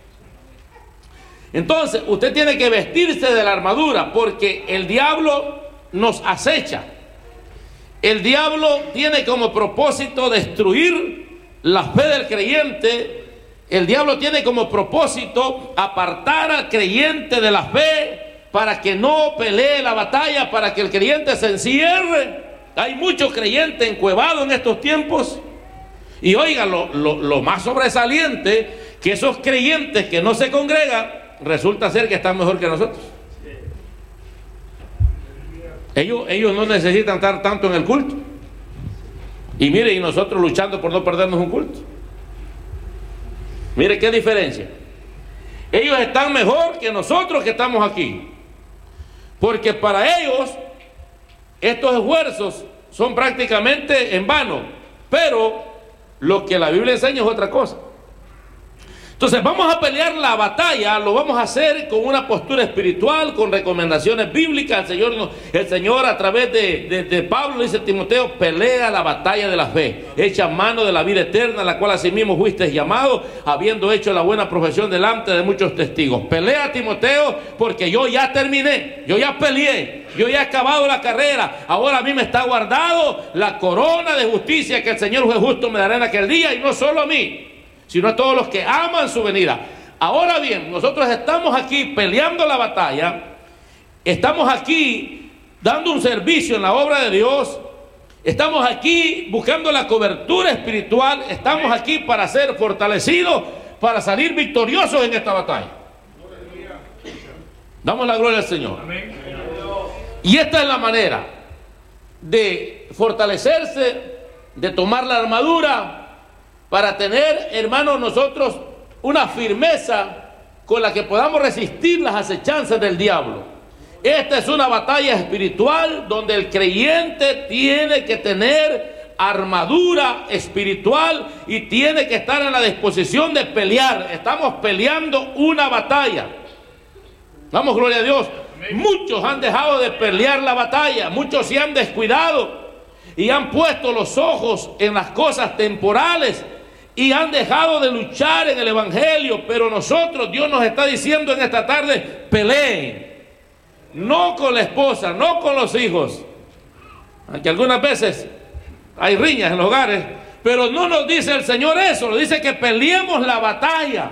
Entonces usted tiene que vestirse de la armadura, porque el diablo nos acecha. El diablo tiene como propósito destruir la fe del creyente. El diablo tiene como propósito apartar al creyente de la fe, para que no pelee la batalla, para que el creyente se encierre. Hay muchos creyentes encuevados en estos tiempos. Y oigan, lo, lo, lo más sobresaliente, que esos creyentes que no se congregan, resulta ser que están mejor que nosotros. Ellos, ellos no necesitan estar tanto en el culto. Y mire, y nosotros luchando por no perdernos un culto. Mire qué diferencia. Ellos están mejor que nosotros que estamos aquí. Porque para ellos estos esfuerzos son prácticamente en vano. Pero lo que la Biblia enseña es otra cosa. Entonces vamos a pelear la batalla, lo vamos a hacer con una postura espiritual, con recomendaciones bíblicas. El Señor, el Señor a través de, de, de Pablo dice a Timoteo: pelea la batalla de la fe, echa mano de la vida eterna, la cual asimismo fuiste llamado, habiendo hecho la buena profesión delante de muchos testigos. Pelea, Timoteo, porque yo ya terminé, yo ya peleé, yo ya he acabado la carrera. Ahora a mí me está guardado la corona de justicia que el Señor juez justo me dará en aquel día, y no solo a mí, sino a todos los que aman su venida. Ahora bien, nosotros estamos aquí peleando la batalla, estamos aquí dando un servicio en la obra de Dios, estamos aquí buscando la cobertura espiritual, estamos aquí para ser fortalecidos, para salir victoriosos en esta batalla. Damos la gloria al Señor. Y esta es la manera de fortalecerse, de tomar la armadura, para tener, hermanos, nosotros una firmeza con la que podamos resistir las acechanzas del diablo. Esta es una batalla espiritual donde el creyente tiene que tener armadura espiritual y tiene que estar en la disposición de pelear. Estamos peleando una batalla. Damos gloria a Dios. Muchos han dejado de pelear la batalla, muchos se han descuidado y han puesto los ojos en las cosas temporales y han dejado de luchar en el evangelio. Pero nosotros, Dios nos está diciendo en esta tarde: peleen, no con la esposa, no con los hijos, aunque algunas veces hay riñas en los hogares, pero no nos dice el Señor eso, nos dice que peleemos la batalla.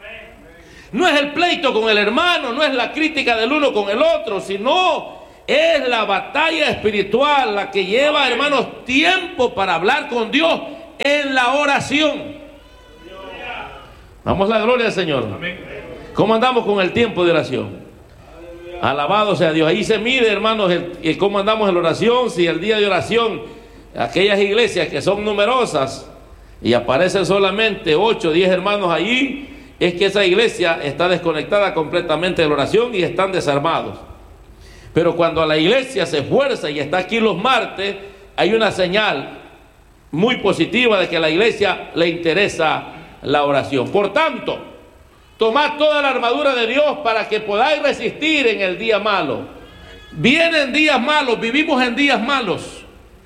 No es el pleito con el hermano, no es la crítica del uno con el otro, sino es la batalla espiritual la que lleva, hermanos, tiempo para hablar con Dios en la oración. Damos la gloria al Señor. ¿Cómo andamos con el tiempo de oración? Alabado sea Dios. Ahí se mide, hermanos, el, el cómo andamos en la oración. Si el día de oración, aquellas iglesias que son numerosas y aparecen solamente ocho o diez hermanos allí, es que esa iglesia está desconectada completamente de la oración y están desarmados. Pero cuando la iglesia se esfuerza y está aquí los martes, hay una señal muy positiva de que a la iglesia le interesa la oración. Por tanto, tomad toda la armadura de Dios para que podáis resistir en el día malo. Vienen días malos, vivimos en días malos.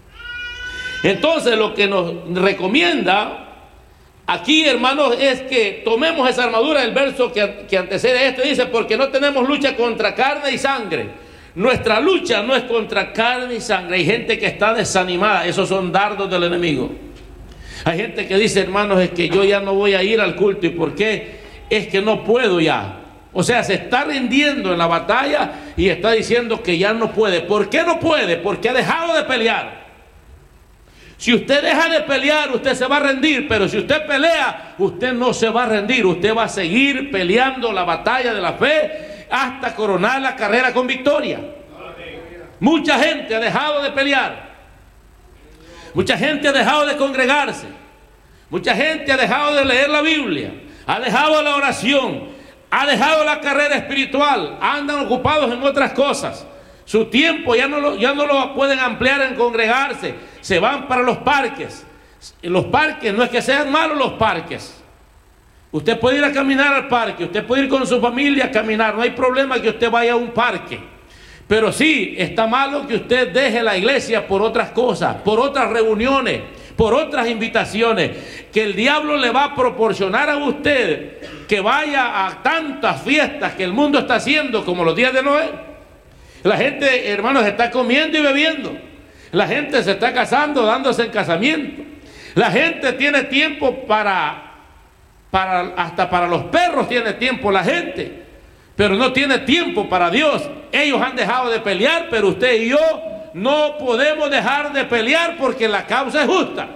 Entonces lo que nos recomienda aquí, hermanos, es que tomemos esa armadura. El verso que, que antecede este dice: porque no tenemos lucha contra carne y sangre. Nuestra lucha no es contra carne y sangre. Hay gente que está desanimada, esos son dardos del enemigo. Hay gente que dice: hermanos, es que yo ya no voy a ir al culto. ¿Y por qué? Es que no puedo ya. O sea, se está rindiendo en la batalla y está diciendo que ya no puede. ¿Por qué no puede? Porque ha dejado de pelear. Si usted deja de pelear, usted se va a rendir. Pero si usted pelea, usted no se va a rendir. Usted va a seguir peleando la batalla de la fe hasta coronar la carrera con victoria. Mucha gente ha dejado de pelear. Mucha gente ha dejado de congregarse. Mucha gente ha dejado de leer la Biblia. Ha dejado la oración. Ha dejado la carrera espiritual. Andan ocupados en otras cosas. Su tiempo ya no lo, ya no lo pueden ampliar en congregarse. Se van para los parques. Los parques, no es que sean malos los parques. Usted puede ir a caminar al parque, usted puede ir con su familia a caminar, no hay problema que usted vaya a un parque. Pero sí, está malo que usted deje la iglesia por otras cosas, por otras reuniones, por otras invitaciones, que el diablo le va a proporcionar a usted que vaya a tantas fiestas que el mundo está haciendo, como los días de Noé. La gente, hermanos, está comiendo y bebiendo. La gente se está casando, dándose en casamiento. La gente tiene tiempo para... Para, hasta para los perros tiene tiempo la gente, pero no tiene tiempo para Dios. Ellos han dejado de pelear, pero usted y yo no podemos dejar de pelear porque la causa es justa.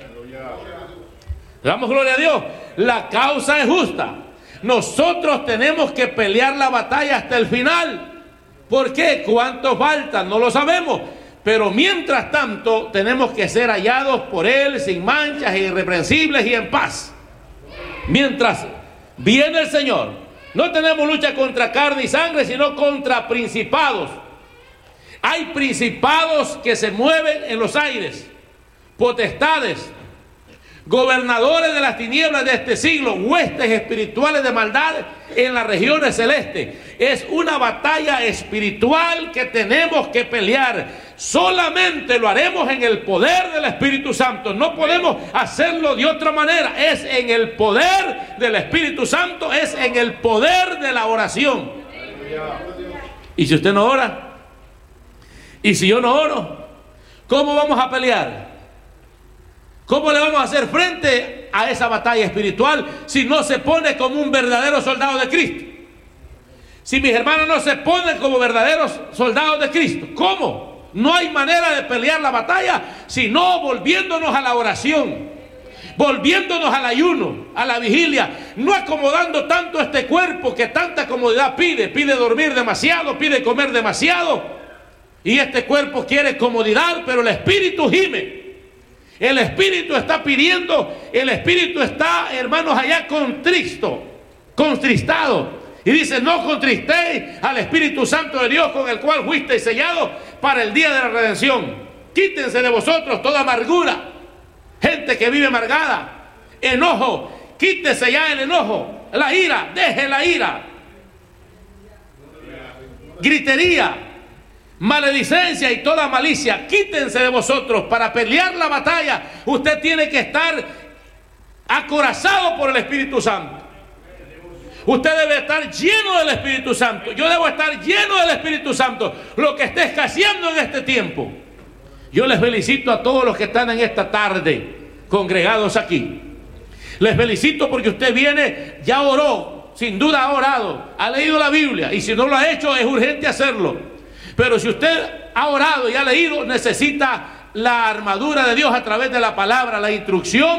Damos gloria a Dios. La causa es justa. Nosotros tenemos que pelear la batalla hasta el final. ¿Por qué? ¿Cuántos faltan? No lo sabemos. Pero mientras tanto tenemos que ser hallados por Él sin manchas, irreprensibles y en paz. Mientras viene el Señor, no tenemos lucha contra carne y sangre, sino contra principados. Hay principados que se mueven en los aires, potestades, gobernadores de las tinieblas de este siglo, huestes espirituales de maldad en las regiones celestes. Es una batalla espiritual que tenemos que pelear. Solamente lo haremos en el poder del Espíritu Santo. No podemos hacerlo de otra manera. Es en el poder del Espíritu Santo, es en el poder de la oración. Y si usted no ora, y si yo no oro, ¿cómo vamos a pelear? ¿Cómo le vamos a hacer frente a esa batalla espiritual si no se pone como un verdadero soldado de Cristo? Si mis hermanos no se ponen como verdaderos soldados de Cristo, ¿cómo? No hay manera de pelear la batalla sino volviéndonos a la oración, volviéndonos al ayuno, a la vigilia, no acomodando tanto este cuerpo que tanta comodidad pide, pide dormir demasiado, pide comer demasiado, y este cuerpo quiere comodidad, pero el espíritu gime. El espíritu está pidiendo, el espíritu está, hermanos, allá contristo, contristado. Y dice: no contristéis al Espíritu Santo de Dios, con el cual fuisteis sellados para el día de la redención. Quítense de vosotros toda amargura. Gente que vive amargada, enojo, quítese ya el enojo, la ira, deje la ira, gritería, maledicencia y toda malicia. Quítense de vosotros. Para pelear la batalla usted tiene que estar acorazado por el Espíritu Santo. Usted debe estar lleno del Espíritu Santo. Yo debo estar lleno del Espíritu Santo. Lo que esté escaseando en este tiempo Yo les felicito a todos los que están en esta tarde congregados aquí. Les felicito porque usted viene, ya oró, sin duda ha orado, ha leído la Biblia, y si no lo ha hecho es urgente hacerlo. Pero si usted ha orado y ha leído, necesita la armadura de Dios a través de la palabra, la instrucción